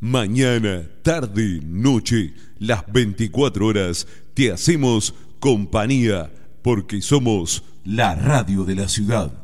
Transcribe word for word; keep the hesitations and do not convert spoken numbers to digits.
Mañana, tarde, noche, las veinticuatro horas, te hacemos compañía porque somos la radio de la ciudad.